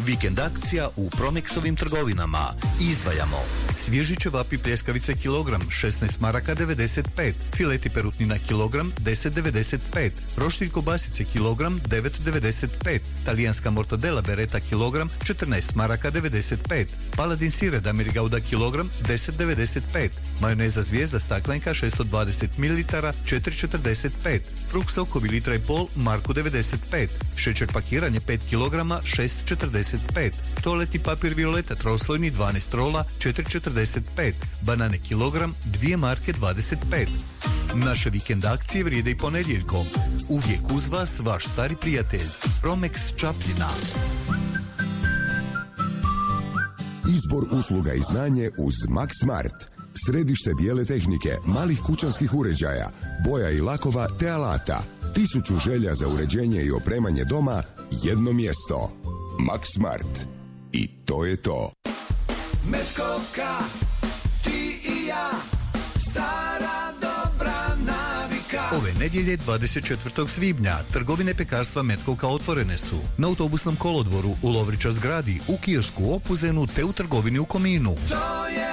Vikend akcija u Promexovim trgovinama. Izdvajamo svježi ćevapi pljeskavice kilogram 16 maraka 95, fileti perutnina kilogram 10,95, roštilj kobasice kilogram 9,95, talijanska mortadela bereta kilogram 14 maraka 95, paladin sire damir gauda kilogram 10,95, majoneza zvijezda staklenka 620 ml 4,45, frukt sokovi litra i pol marku 95, šećer pakiranje 5 kg 6,45, toaletni papir violeta troslojni 12 rola 4,45, banane kilogram 2 marke 25. Naše vikend akcije vrijede i ponedjeljkom. Uvijek uz vas vaš stari prijatelj Promex Čapljina. Izbor usluga i znanje uz Max Smart. Središte bijele tehnike, malih kućanskih uređaja, boja i lakova te alata. 1000 želja za uređenje i opremanje doma, jedno mjesto. Max Smart. I to je to. Metkovka, ti i ja, stara dobra navika. Ove nedjelje 24. svibnja trgovine pekarstva Metkovka otvorene su na autobusnom kolodvoru, u Lovrića zgradi, u kiosku u Opuzenu te u trgovini u Kominu. To je